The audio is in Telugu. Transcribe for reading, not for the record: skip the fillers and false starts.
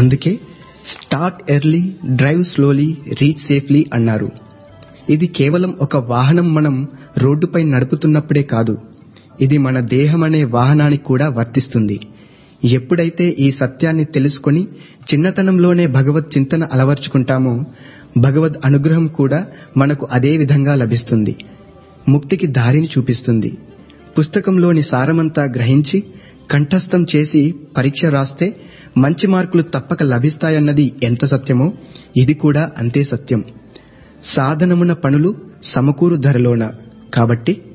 అందుకే start early, drive slowly, reach safely అన్నారు. ఇది కేవలం ఒక వాహనం మనం రోడ్డుపై నడుపుతున్నప్పుడే కాదు, ఇది మన దేహమనే వాహనానికి కూడా వర్తిస్తుంది. ఎప్పుడైతే ఈ సత్యాన్ని తెలుసుకొని చిన్నతనంలోనే భగవత్ చింతన అలవర్చుకుంటామో భగవద్ అనుగ్రహం కూడా మనకు అదే విధంగా లభిస్తుంది, ముక్తికి దారిని చూపిస్తుంది. పుస్తకంలోని సారమంతా గ్రహించి కంఠస్థం చేసి పరీక్ష రాస్తే మంచి మార్కులు తప్పక లభిస్తాయన్నది ఎంత సత్యమో ఇది కూడా అంతే సత్యం. సాధనమున పనులు సమకూరు ధరలోన. కాబట్టి